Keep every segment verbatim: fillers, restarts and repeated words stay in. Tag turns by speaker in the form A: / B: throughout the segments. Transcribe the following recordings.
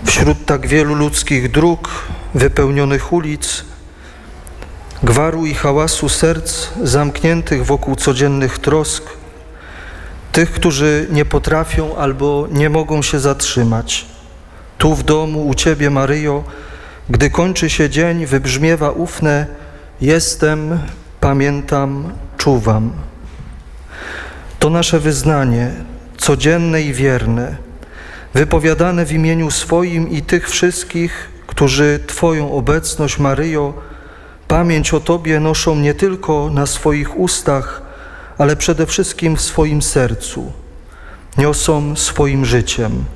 A: Wśród tak wielu ludzkich dróg, wypełnionych ulic, gwaru i hałasu serc zamkniętych wokół codziennych trosk, tych, którzy nie potrafią albo nie mogą się zatrzymać. Tu w domu u Ciebie, Maryjo, gdy kończy się dzień, wybrzmiewa ufne: jestem, pamiętam, czuwam. To nasze wyznanie, codzienne i wierne, wypowiadane w imieniu swoim i tych wszystkich, którzy Twoją obecność, Maryjo, pamięć o Tobie noszą nie tylko na swoich ustach, ale przede wszystkim w swoim sercu, niosą swoim życiem.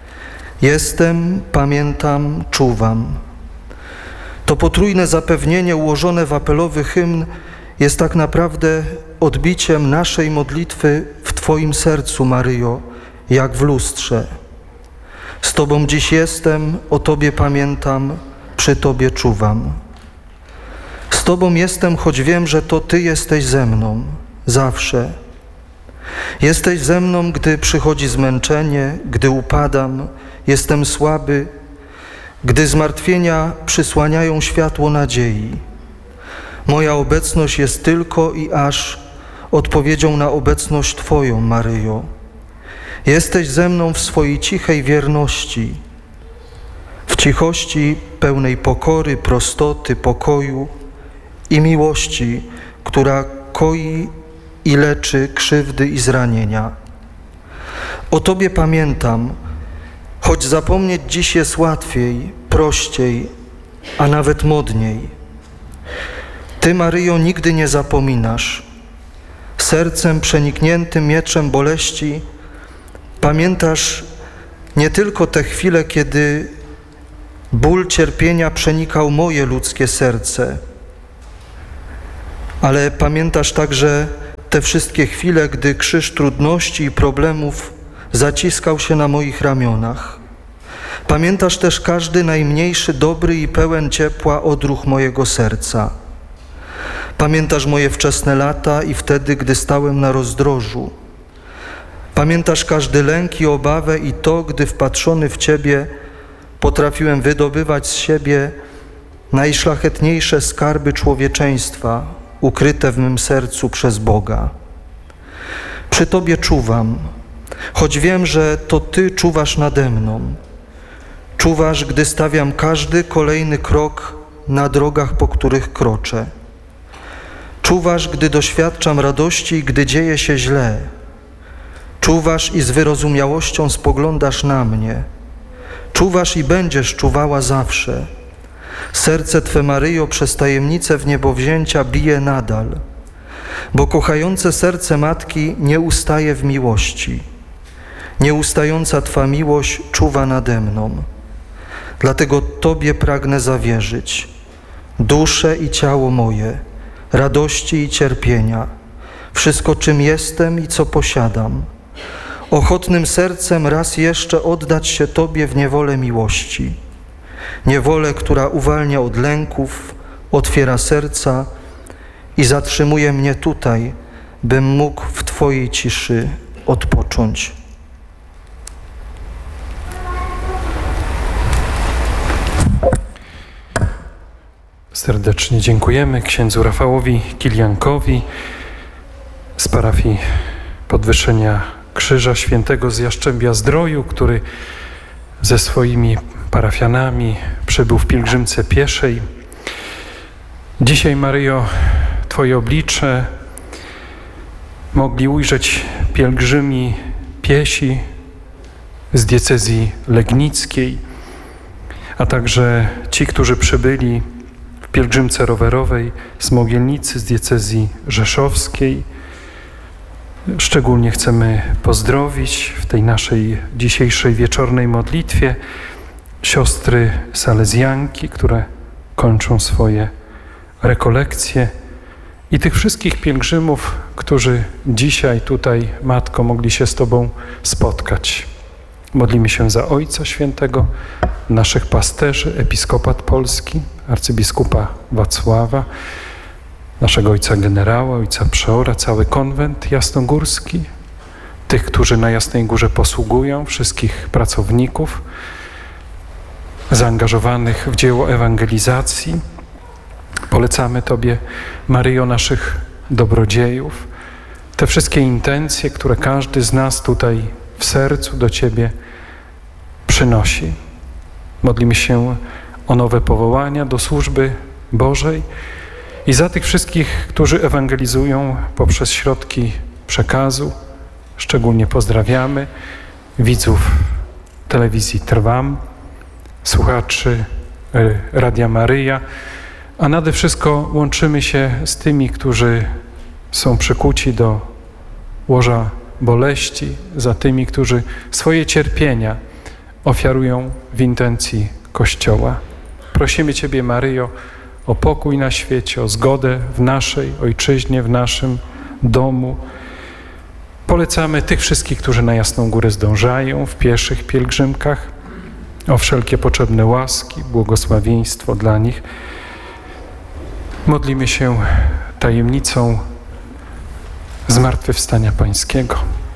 A: Jestem, pamiętam, czuwam. To potrójne zapewnienie ułożone w apelowy hymn jest tak naprawdę odbiciem naszej modlitwy w Twoim sercu, Maryjo, jak w lustrze. Z Tobą dziś jestem, o Tobie pamiętam, przy Tobie czuwam. Z Tobą jestem, choć wiem, że to Ty jesteś ze mną, zawsze. Jesteś ze mną, gdy przychodzi zmęczenie, gdy upadam, jestem słaby, gdy zmartwienia przysłaniają światło nadziei. Moja obecność jest tylko i aż odpowiedzią na obecność Twoją, Maryjo. Jesteś ze mną w swojej cichej wierności, w cichości pełnej pokory, prostoty, pokoju i miłości, która koi i leczy krzywdy i zranienia. O Tobie pamiętam, choć zapomnieć dziś jest łatwiej, prościej, a nawet modniej. Ty, Maryjo, nigdy nie zapominasz. Sercem przenikniętym mieczem boleści pamiętasz nie tylko te chwile, kiedy ból cierpienia przenikał moje ludzkie serce, ale pamiętasz także te wszystkie chwile, gdy krzyż trudności i problemów zaciskał się na moich ramionach. Pamiętasz też każdy najmniejszy dobry i pełen ciepła odruch mojego serca. Pamiętasz moje wczesne lata i wtedy, gdy stałem na rozdrożu. Pamiętasz każdy lęk i obawę i to, gdy wpatrzony w Ciebie potrafiłem wydobywać z siebie najszlachetniejsze skarby człowieczeństwa, ukryte w mym sercu przez Boga. Przy Tobie czuwam, choć wiem, że to Ty czuwasz nade mną. Czuwasz, gdy stawiam każdy kolejny krok na drogach, po których kroczę. Czuwasz, gdy doświadczam radości i gdy dzieje się źle. Czuwasz i z wyrozumiałością spoglądasz na mnie. Czuwasz i będziesz czuwała zawsze. Serce Twe, Maryjo, przez tajemnicę w niebowzięcia bije nadal, bo kochające serce Matki nie ustaje w miłości. Nieustająca Twa miłość czuwa nade mną. Dlatego Tobie pragnę zawierzyć duszę i ciało moje, radości i cierpienia, wszystko, czym jestem i co posiadam. Ochotnym sercem raz jeszcze oddać się Tobie w niewolę miłości. Niewolę, która uwalnia od lęków, otwiera serca i zatrzymuje mnie tutaj, bym mógł w Twojej ciszy odpocząć.
B: Serdecznie dziękujemy księdzu Rafałowi Kiliankowi z parafii Podwyższenia Krzyża Świętego z Jastrzębia-Zdroju, który ze swoimi parafianami przybył w pielgrzymce pieszej. Dzisiaj, Maryjo, Twoje oblicze mogli ujrzeć pielgrzymi piesi z diecezji legnickiej, a także ci, którzy przybyli w pielgrzymce rowerowej z Mogielnicy, z diecezji rzeszowskiej. Szczególnie chcemy pozdrowić w tej naszej dzisiejszej wieczornej modlitwie siostry salezjanki, które kończą swoje rekolekcje, i tych wszystkich pielgrzymów, którzy dzisiaj tutaj, Matko, mogli się z Tobą spotkać. Modlimy się za Ojca Świętego, naszych pasterzy, episkopat polski, arcybiskupa Wacława, naszego ojca generała, ojca przeora, cały konwent jasnogórski, tych, którzy na Jasnej Górze posługują, wszystkich pracowników, zaangażowanych w dzieło ewangelizacji. Polecamy Tobie, Maryjo, naszych dobrodziejów, te wszystkie intencje, które każdy z nas tutaj w sercu do Ciebie przynosi. Modlimy się o nowe powołania do służby Bożej i za tych wszystkich, którzy ewangelizują poprzez środki przekazu. Szczególnie pozdrawiamy widzów telewizji Trwam, słuchaczy Radia Maryja, a nade wszystko łączymy się z tymi, którzy są przykuci do łoża boleści, za tymi, którzy swoje cierpienia ofiarują w intencji Kościoła. Prosimy Ciebie, Maryjo, o pokój na świecie, o zgodę w naszej ojczyźnie, w naszym domu. Polecamy tych wszystkich, którzy na Jasną Górę zdążają w pieszych pielgrzymkach, o wszelkie potrzebne łaski, błogosławieństwo dla nich. Modlimy się tajemnicą zmartwychwstania Pańskiego.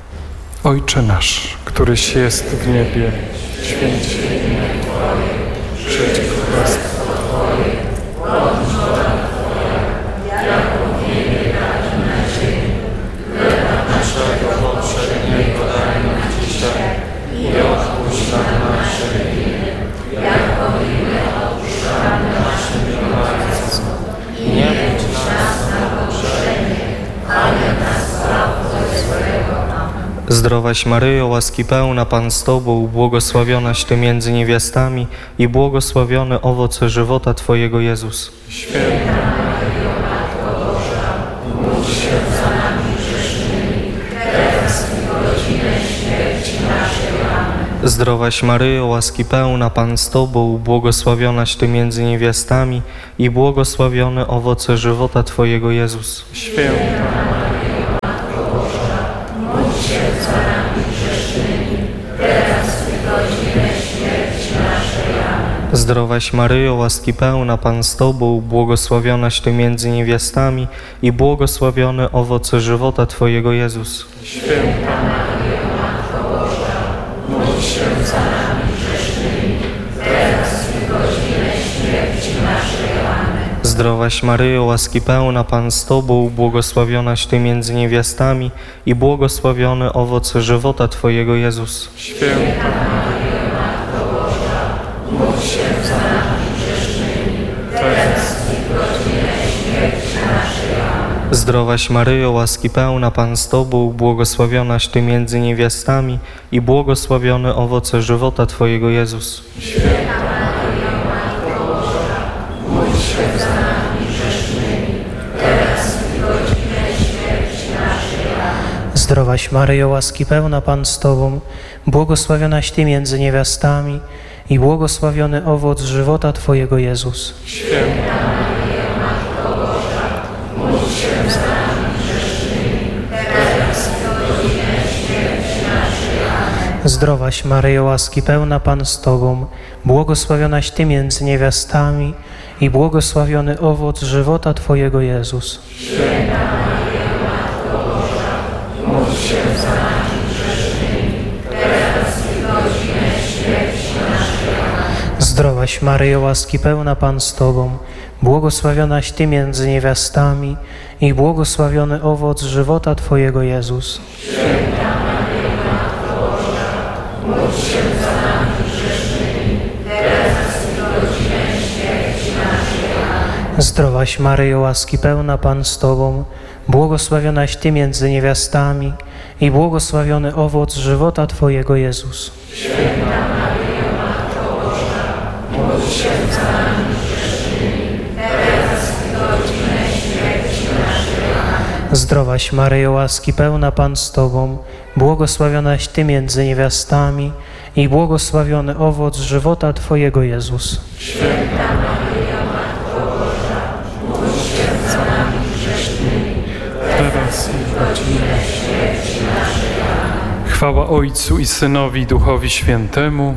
B: Ojcze nasz, któryś jest w niebie, święć się imię Twoje, przyjdź królestwo Twoje, bądź wola Twoja, jako w niebie, tak i na ziemi. Chleba naszego poprzedniego daj nam dzisiaj i odpuść nam nasze winy, jako i my odpuszczamy naszym winowajcom. I nie budź nas na pokuszenie, ale nas zbaw ze złego.
A: Zdrowaś Maryjo, łaski pełna, Pan z Tobą, błogosławionaś Ty między niewiastami i błogosławiony owoc żywota Twojego, Jezus.
B: Święta Maryjo, Matko Boża, módl się za nami grzesznymi, teraz i w godzinę śmierci naszej. Amen.
A: Zdrowaś Maryjo, łaski pełna, Pan z Tobą, błogosławionaś Ty między niewiastami i błogosławiony owoc żywota Twojego, Jezus.
B: Święta Maryjo, Matko Boża, módl się za nami grzesznymi, teraz i w godzinę śmierci naszej. Amen.
A: Zdrowaś Maryjo, łaski pełna, Pan z Tobą, błogosławionaś Ty między niewiastami i błogosławiony owoc żywota Twojego, Jezus.
B: Święta Maryjo, Matko Boża, módl się za nami grzesznymi, teraz i w godzinę śmierci naszej. Amen.
A: Zdrowaś Maryjo, łaski pełna, Pan z Tobą, błogosławionaś Ty między niewiastami i błogosławiony owoc żywota Twojego, Jezus.
B: Święta Maryjo, Matko Boża, módl się za nami grzesznymi, teraz i w godzinę śmierci naszej. Amen.
A: Zdrowaś Maryjo, łaski pełna, Pan z Tobą, błogosławionaś Ty między niewiastami i błogosławiony owoc żywota Twojego, Jezus.
B: Święta Maryjo, Matko Boża, módl się za nami grzesznymi, teraz i w godzinę śmierci naszej. Amen.
C: Zdrowaś Maryjo, łaski pełna, Pan z Tobą, błogosławionaś Ty między niewiastami i błogosławiony owoc żywota Twojego, Jezus.
B: Święta Maryjo, Matko Boża, módl się za nami grzesznymi, teraz i w godzinę śmierci naszej. Amen.
C: Zdrowaś Maryjo, łaski pełna, Pan z Tobą, błogosławionaś Ty między niewiastami i błogosławiony owoc żywota Twojego, Jezus.
B: Święta Maryjo, Matko Boża, módl się za nami grzesznymi, teraz i w godzinę śmierci naszej. Amen.
C: Zdrowaś Maryjo, łaski pełna, Pan z Tobą, błogosławionaś Ty między niewiastami i błogosławiony owoc żywota Twojego, Jezus.
B: Święta Maryjo, Matko Boża, módl się za nami grzesznymi, teraz i w godzinę śmierci naszej. Amen.
C: Zdrowaś Maryjo, łaski pełna, Pan z Tobą, błogosławionaś Ty między niewiastami i błogosławiony owoc żywota Twojego, Jezus.
B: Święta Maryjo, Matko Boża, módl się za nami grzesznymi, teraz i w godzinę śmierci naszej. Amen.
C: Zdrowaś Maryjo, łaski pełna, Pan z Tobą, błogosławionaś Ty między niewiastami i błogosławiony owoc żywota Twojego, Jezus.
B: Święta Maryjo, Matko Boża, módl się za nami grzesznymi, teraz i w godzinę śmierci naszej. Amen. Chwała Ojcu i Synowi i Duchowi Świętemu.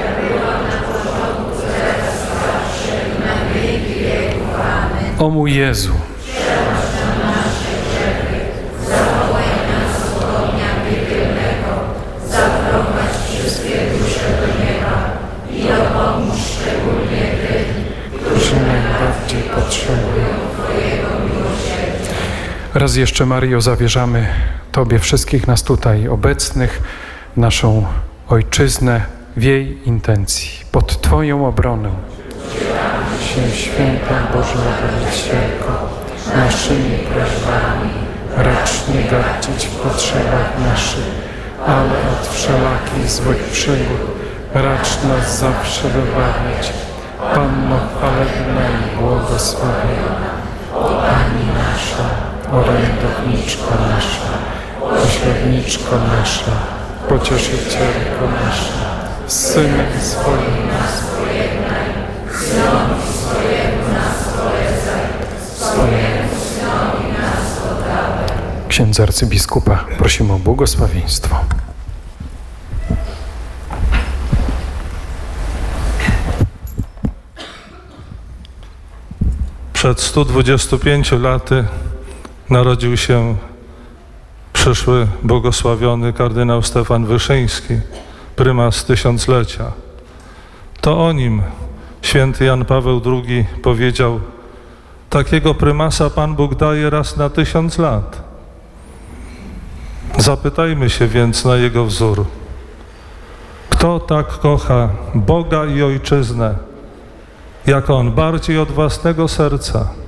B: O mój Jezu,
D: zaprowadź wszystkie dusze do nieba i dopomóż
B: którzy najbardziej potrzebują. Raz jeszcze, Maryjo, zawierzamy Tobie wszystkich nas tutaj obecnych, naszą Ojczyznę w jej intencji, pod Twoją obronę. Się święta Boża Odręcicielko, naszymi prośbami, racz nie gardzić w potrzebach naszych, ale od wszelakich złych przygód racz nas zawsze wybawiać. Panno chwalebna i błogosławiona, Pani nasza, orędowniczko nasza, pośredniczko nasza, pocieszycielko nasza, Synem swoim nas pojednaj, Synowi swojemu nas polecaj, swojemu Synowi nas oddawaj. Księdza arcybiskupa prosimy o błogosławieństwo.
D: Przed stu dwudziestu pięciu laty narodził się przyszły błogosławiony kardynał Stefan Wyszyński, prymas tysiąclecia. To o nim święty Jan Paweł drugi powiedział: takiego prymasa Pan Bóg daje raz na tysiąc lat. Zapytajmy się więc na jego wzór. Kto tak kocha Boga i Ojczyznę, jak on, bardziej od własnego serca?